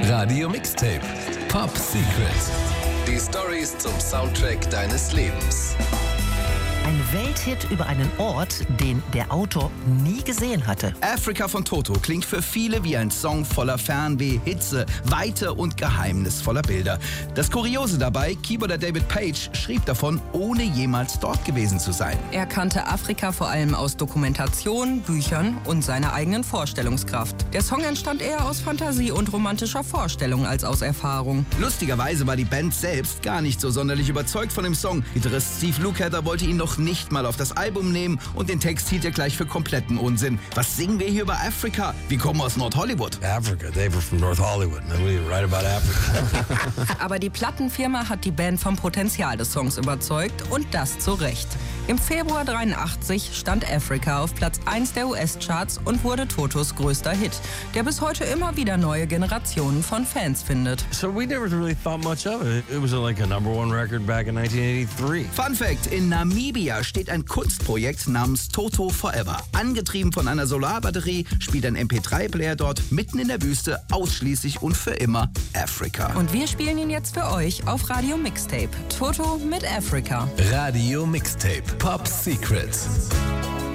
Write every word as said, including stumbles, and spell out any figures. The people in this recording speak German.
Radio Mixtape Pop Secret. Die Storys zum Soundtrack deines Lebens. Ein Welthit über einen Ort, den der Autor nie gesehen hatte. Africa von Toto klingt für viele wie ein Song voller Fernweh, Hitze, Weite und geheimnisvoller Bilder. Das Kuriose dabei, Keyboarder David Page schrieb davon, ohne jemals dort gewesen zu sein. Er kannte Afrika vor allem aus Dokumentation, Büchern und seiner eigenen Vorstellungskraft. Der Song entstand eher aus Fantasie und romantischer Vorstellung als aus Erfahrung. Lustigerweise war die Band selbst gar nicht so sonderlich überzeugt von dem Song. Gitarrist Steve Lukather wollte ihn noch nicht mal auf das Album nehmen und den Text hielt er gleich für kompletten Unsinn. Was singen wir hier über Afrika? Wir kommen aus Nord-Hollywood. Africa, they were from North Hollywood. And we were right about Africa. Aber die Plattenfirma hat die Band vom Potenzial des Songs überzeugt und das zu Recht. Im Februar dreiundachtzig stand Africa auf Platz eins der U S-Charts und wurde Totos größter Hit, der bis heute immer wieder neue Generationen von Fans findet. So we never really thought much of it. It was like a number one record back in nineteen eighty-three. Fun Fact: In Namibia steht ein Kunstprojekt namens Toto Forever. Angetrieben von einer Solarbatterie spielt ein M P drei Player dort mitten in der Wüste ausschließlich und für immer Africa. Und wir spielen ihn jetzt für euch auf Radio Mixtape. Toto mit Africa. Radio Mixtape Pop Secret.